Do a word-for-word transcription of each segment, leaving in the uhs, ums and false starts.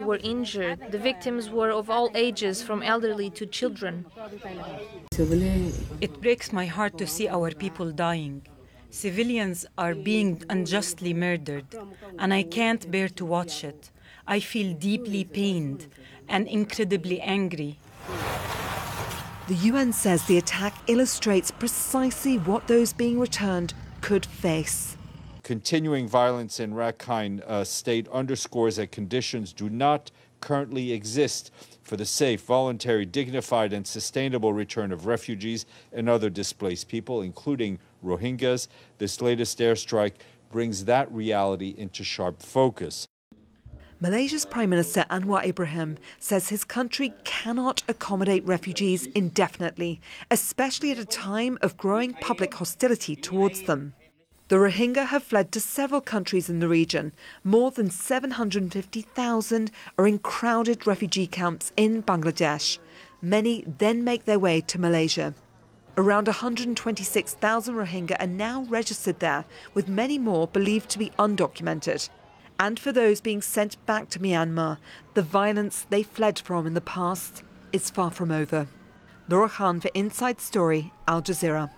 were injured. The victims were of all ages, from elderly to children. It breaks my heart to see our people dying. Civilians are being unjustly murdered, and I can't bear to watch it. I feel deeply pained and incredibly angry. The U N says the attack illustrates precisely what those being returned could face. Continuing violence in Rakhine uh, State underscores that conditions do not currently exist for the safe, voluntary, dignified and sustainable return of refugees and other displaced people, including Rohingyas. This latest airstrike brings that reality into sharp focus. Malaysia's Prime Minister Anwar Ibrahim says his country cannot accommodate refugees indefinitely, especially at a time of growing public hostility towards them. The Rohingya have fled to several countries in the region. More than seven hundred fifty thousand are in crowded refugee camps in Bangladesh. Many then make their way to Malaysia. Around one hundred twenty-six thousand Rohingya are now registered there, with many more believed to be undocumented. And for those being sent back to Myanmar, the violence they fled from in the past is far from over. Laura Khan for Inside Story, Al Jazeera.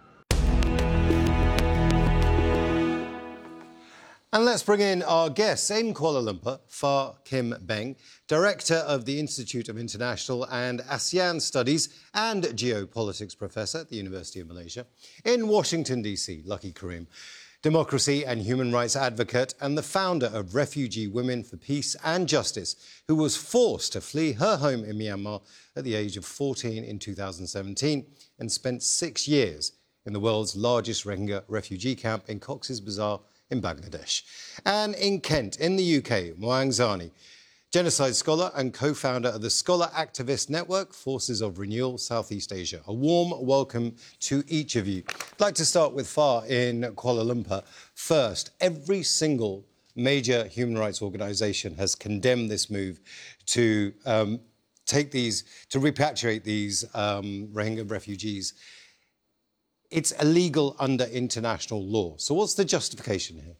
And let's bring in our guests in Kuala Lumpur, Fah Kim Beng, Director of the Institute of International and ASEAN Studies and Geopolitics Professor at the University of Malaysia. In Washington, D C, Lucky Karim, democracy and human rights advocate and the founder of Refugee Women for Peace and Justice, who was forced to flee her home in Myanmar at the age of fourteen in two thousand seventeen and spent six years in the world's largest Rohingya refugee camp in Cox's Bazar in Bangladesh. And in Kent, in the U K, Muang Zani, genocide scholar and co-founder of the Scholar Activist Network, Forces of Renewal Southeast Asia. A warm welcome to each of you. I'd like to start with Fah in Kuala Lumpur. First, every single major human rights organisation has condemned this move to um, take these, to repatriate these um, Rohingya refugees. It's illegal under international law. So what's the justification here?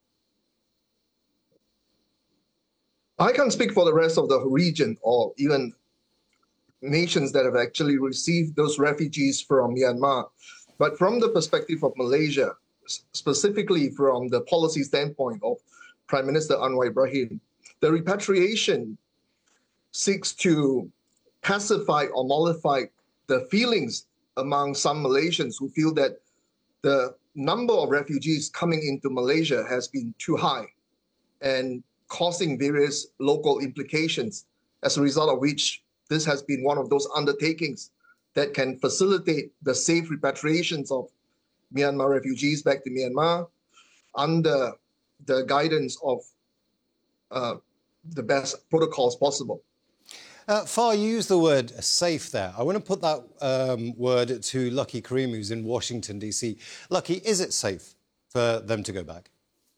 I can't speak for the rest of the region or even nations that have actually received those refugees from Myanmar. But from the perspective of Malaysia, specifically from the policy standpoint of Prime Minister Anwar Ibrahim, the repatriation seeks to pacify or mollify the feelings among some Malaysians who feel that the number of refugees coming into Malaysia has been too high and causing various local implications, as a result of which this has been one of those undertakings that can facilitate the safe repatriations of Myanmar refugees back to Myanmar under the guidance of uh, the best protocols possible. Uh, Fah, you used the word safe there. I want to put that um, word to Lucky Karim, who's in Washington, D C. Lucky, is it safe for them to go back?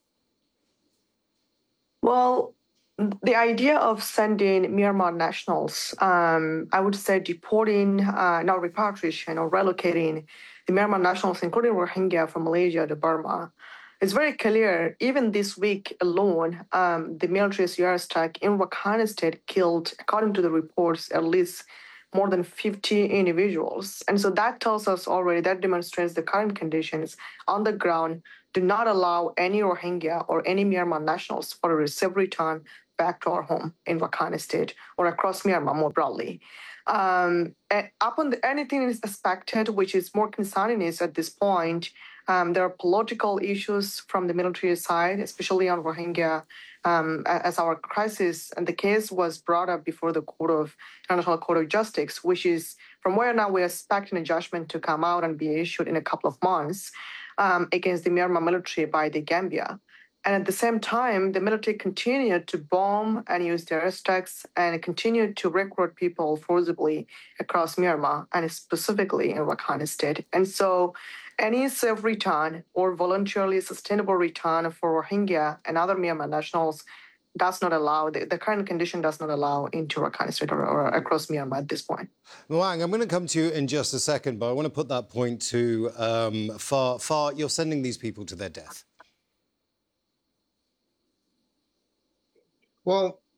Well, the idea of sending Myanmar nationals, um, I would say deporting, uh, not repatriation or relocating the Myanmar nationals, including Rohingya from Malaysia to Burma, it's very clear. Even this week alone, um, the military's airstrike in Rakhine State killed, according to the reports, at least more than fifty individuals. And so that tells us already, that demonstrates the current conditions on the ground do not allow any Rohingya or any Myanmar nationals for a safe return back to our home in Rakhine State or across Myanmar more broadly. Um, upon the, anything is expected, which is more concerning is at this point, um, there are political issues from the military side, especially on Rohingya, um, as our crisis and the case was brought up before the Court of International Court of Justice, which is from where now we're expecting a judgment to come out and be issued in a couple of months um, against the Myanmar military by the Gambia. And at the same time, the military continued to bomb and use their airstrikes and continued to recruit people forcibly across Myanmar and specifically in Rakhine State. And so any safe return or voluntarily sustainable return for Rohingya and other Myanmar nationals does not allow, the, the current condition does not allow into Rakhine State or, or across Myanmar at this point. Muang, I'm going to come to you in just a second, but I want to put that point to um, Fah. Fah, you're sending these people to their death. Well,